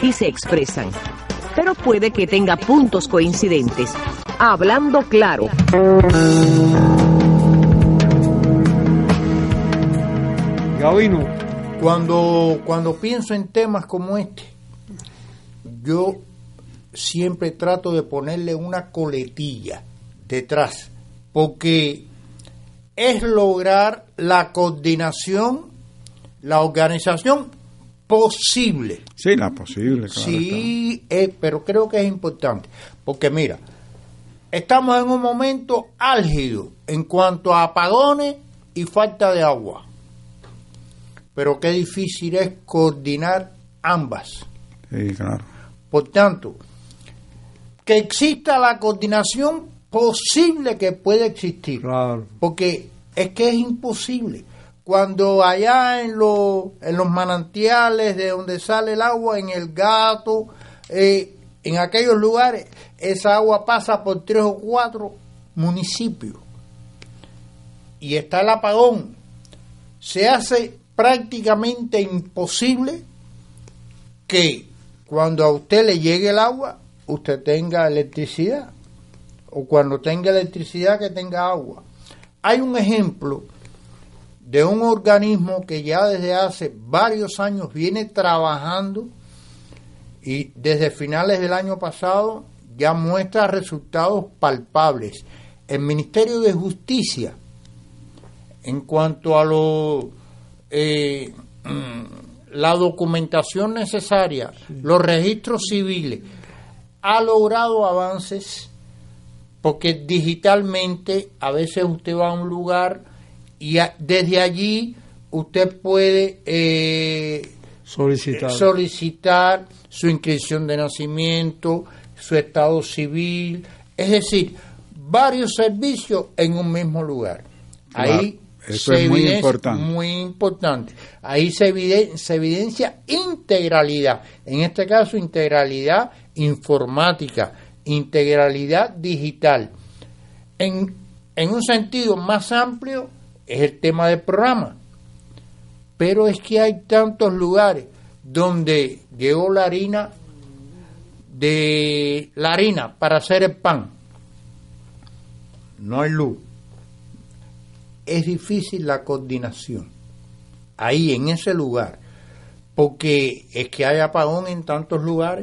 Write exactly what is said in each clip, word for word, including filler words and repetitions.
y se expresan. Pero puede que tenga puntos coincidentes. Hablando claro. Gabino, cuando, cuando pienso en temas como este, yo siempre trato de ponerle una coletilla detrás, porque es lograr la coordinación, la organización posible. Sí, la posible, claro. Sí, eh, pero creo que es importante, porque mira, estamos en un momento álgido en cuanto a apagones y falta de agua. Pero qué difícil es coordinar ambas. Sí, claro. Por tanto, que exista la coordinación posible que puede existir. Claro. Porque es que es imposible. Cuando allá en, lo, en los manantiales de donde sale el agua, en el Gato, eh, en aquellos lugares, esa agua pasa por tres o cuatro municipios. Y está el apagón. Se hace prácticamente imposible que cuando a usted le llegue el agua, usted tenga electricidad, o cuando tenga electricidad que tenga agua. Hay un ejemplo de un organismo que ya desde hace varios años viene trabajando y desde finales del año pasado ya muestra resultados palpables. El Ministerio de Justicia, en cuanto a lo Eh, la documentación necesaria, los registros civiles, ha logrado avances, porque digitalmente a veces usted va a un lugar y a, desde allí usted puede eh, solicitar. solicitar su inscripción de nacimiento, su estado civil, es decir, varios servicios en un mismo lugar. Ahí Claro. Eso es muy importante. Muy importante. Ahí se evidencia, se evidencia integralidad. En este caso, integralidad informática, integralidad digital. En, en un sentido más amplio, es el tema del programa. Pero es que hay tantos lugares donde llegó la harina, de la harina para hacer el pan. No hay luz. Es difícil la coordinación ahí en ese lugar, porque es que hay apagón en tantos lugares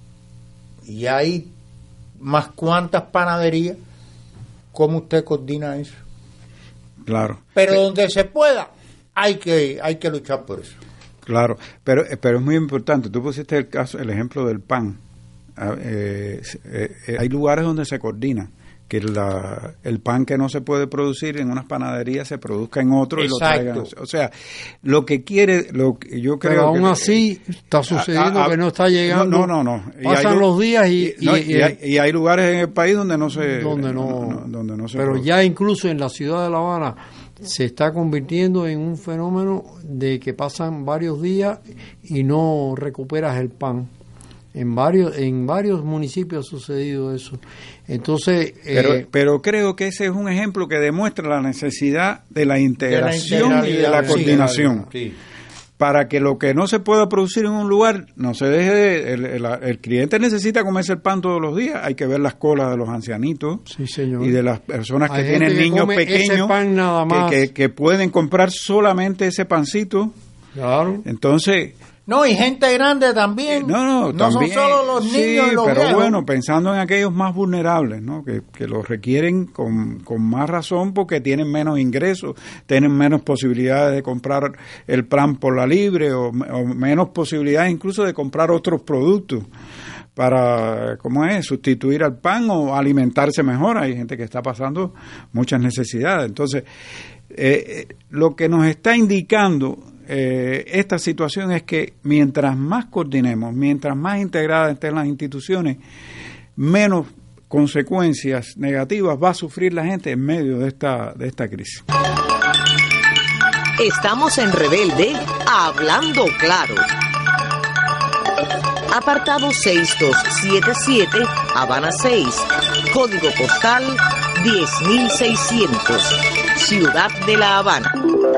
y hay más cuantas panaderías. ¿Cómo usted coordina eso? Claro. Pero donde se pueda hay que hay que luchar por eso. Claro, pero pero es muy importante. Tú pusiste el caso, el ejemplo del pan. Eh, eh, eh, hay lugares donde se coordina, que la, el pan que no se puede producir en unas panaderías se produzca en otro. Exacto. Y lo traigan. O sea, lo que quiere, lo que yo creo. Pero aún que, así está sucediendo a, a, que no está llegando. No, no, no. no. Pasan hay, los días y y, no, y, y, hay, y hay lugares en el país donde no se. Donde no. no, no donde no se pero produce. ya incluso en la ciudad de La Habana se está convirtiendo en un fenómeno de que pasan varios días y no recuperas el pan. En varios en varios municipios ha sucedido eso. Entonces, pero, eh, pero creo que ese es un ejemplo que demuestra la necesidad de la integración de y de la sí, coordinación. Sí. Para que lo que no se pueda producir en un lugar no se deje de, el, el, el cliente necesita comerse el pan todos los días. Hay que ver las colas de los ancianitos, sí, señor, y de las personas que hay tienen que niños come pequeños ese pan nada más. Que, que, que pueden comprar solamente ese pancito. Claro. Entonces, no, y gente grande también. No, no, no también, son solo los niños sí, y los pero viejos. bueno, pensando en aquellos más vulnerables, ¿no? Que, que los requieren con, con más razón porque tienen menos ingresos, tienen menos posibilidades de comprar el plan por la libre o, o menos posibilidades incluso de comprar otros productos para, ¿cómo es?, sustituir al pan o alimentarse mejor. Hay gente que está pasando muchas necesidades. Entonces, eh, lo que nos está indicando Eh, esta situación es que mientras más coordinemos, mientras más integradas estén las instituciones, menos consecuencias negativas va a sufrir la gente en medio de esta, de esta crisis. Estamos en Rebelde, hablando claro. Apartado seis dos siete siete, Habana seis, código postal diez mil seiscientos, Ciudad de La Habana.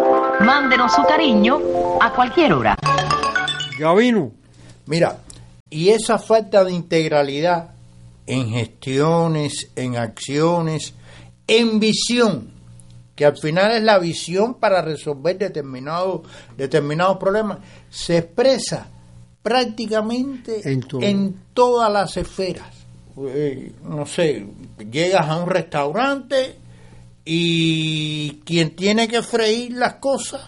Mándenos su cariño a cualquier hora. Gabino. Mira, Y esa falta de integralidad en gestiones, en acciones, en visión, que al final es la visión para resolver determinados determinados problemas, se expresa prácticamente en, todo. en todas las esferas. Eh, no sé, llegas a un restaurante y quien tiene que freír las cosas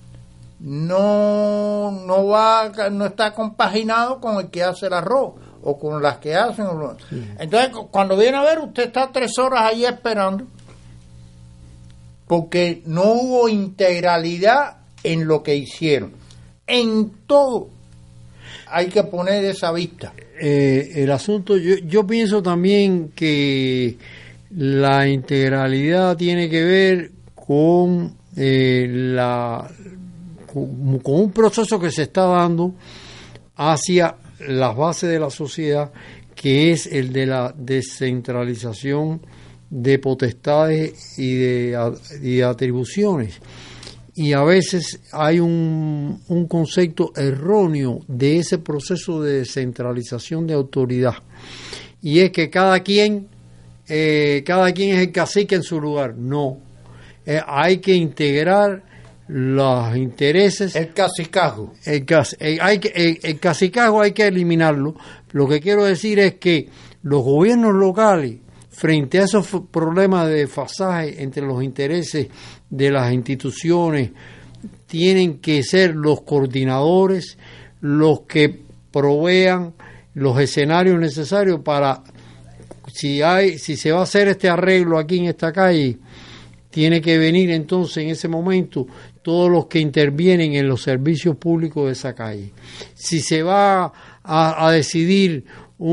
no no va no está compaginado con el que hace el arroz o con las que hacen. Sí. Entonces, cuando viene a ver, usted está tres horas ahí esperando porque no hubo integralidad en lo que hicieron. En todo hay que poner esa vista. Eh, el asunto, yo, yo pienso también que la integralidad tiene que ver con eh, la con, con un proceso que se está dando hacia las bases de la sociedad, que es el de la descentralización de potestades y de, y de atribuciones. Y a veces hay un, un concepto erróneo de ese proceso de descentralización de autoridad, y es que cada quien eh, cada quien es el cacique en su lugar. No, eh, hay que integrar los intereses. El cacicazgo. El, el, hay que, el, el cacicazgo hay que eliminarlo. Lo que quiero decir es que los gobiernos locales, frente a esos problemas de desfasaje entre los intereses de las instituciones, tienen que ser los coordinadores, los que provean los escenarios necesarios para, si hay, si se va a hacer este arreglo aquí en esta calle, tiene que venir entonces en ese momento todos los que intervienen en los servicios públicos de esa calle. Si se va a, a decidir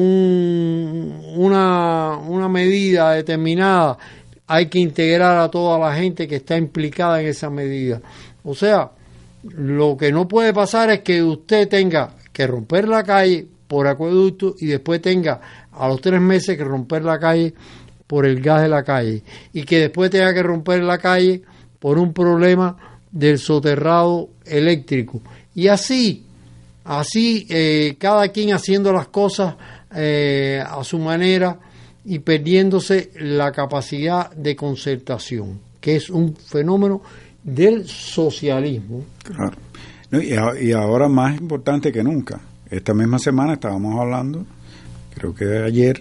un, una, una medida determinada, hay que integrar a toda la gente que está implicada en esa medida. O sea, lo que no puede pasar es que usted tenga que romper la calle por acueducto y después tenga a los tres meses que romper la calle por el gas de la calle, y que después tenga que romper la calle por un problema del soterrado eléctrico. Y así, así eh, cada quien haciendo las cosas eh, a su manera y perdiéndose la capacidad de concertación, que es un fenómeno del socialismo. Claro. No, y, a, y ahora más importante que nunca. Esta misma semana estábamos hablando, creo que ayer,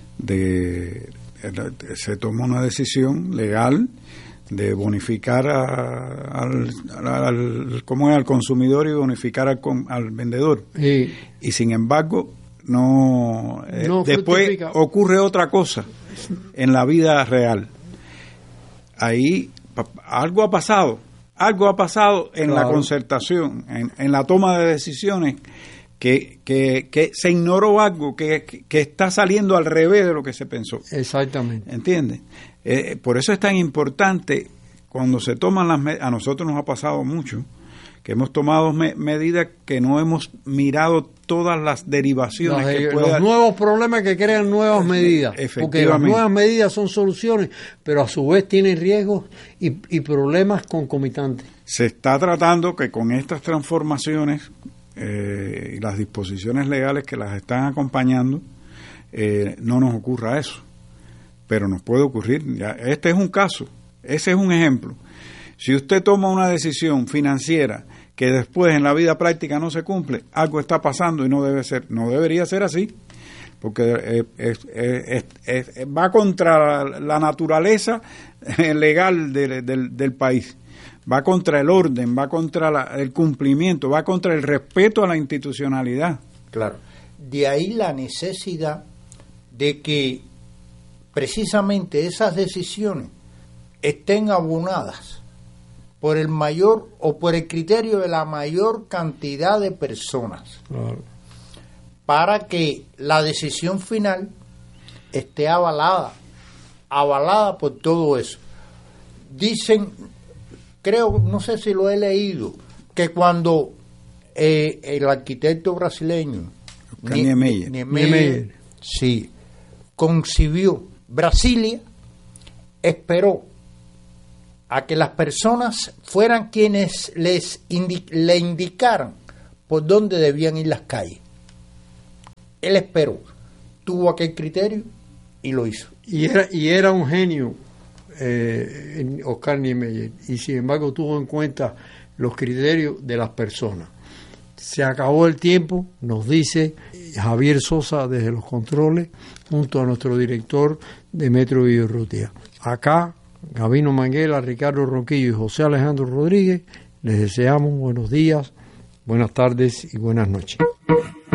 de se tomó una decisión legal de bonificar a, al, al, ¿cómo es? al consumidor y bonificar al, al vendedor. Sí. Y sin embargo, no, no eh, después fructifica. Ocurre otra cosa en la vida real. Ahí algo ha pasado, algo ha pasado en claro. la concertación, en, en la toma de decisiones, que, que, que se ignoró algo que, que está saliendo al revés de lo que se pensó. Exactamente. ¿Entiendes? Eh, por eso es tan importante cuando se toman las medidas. A nosotros nos ha pasado mucho que hemos tomado me- medidas que no hemos mirado todas las derivaciones los, que puedan... Los nuevos problemas que crean nuevas es, medidas. Porque las nuevas medidas son soluciones, pero a su vez tienen riesgos y, y problemas concomitantes. Se está tratando que con estas transformaciones eh, y las disposiciones legales que las están acompañando, eh, no nos ocurra eso. Pero nos puede ocurrir. Ya, este es un caso, ese es un ejemplo. Si usted toma una decisión financiera que después en la vida práctica no se cumple, algo está pasando y no debe ser, no debería ser así, porque es, es, es, es, va contra la naturaleza legal de, de, del país, va contra el orden, va contra la, el cumplimiento, va contra el respeto a la institucionalidad. Claro. De ahí la necesidad de que precisamente esas decisiones estén abonadas por el mayor o por el criterio de la mayor cantidad de personas, claro, para que la decisión final esté avalada, avalada por todo eso. Dicen, creo, no sé si lo he leído, que cuando eh, el arquitecto brasileño Niemeyer, Niemeyer, sí, concibió Brasilia, esperó a que las personas fueran quienes les indi- le indicaran por dónde debían ir las calles. él esperó, tuvo aquel criterio y lo hizo. Y era, y era un genio, eh, Oscar Niemeyer, y sin embargo tuvo en cuenta los criterios de las personas. Se acabó el tiempo, nos dice Javier Sosa desde los controles, junto a nuestro director Demetrio Villarrutia. Acá, Gabino Manguela, Ricardo Ronquillo y José Alejandro Rodríguez, les deseamos buenos días, buenas tardes y buenas noches.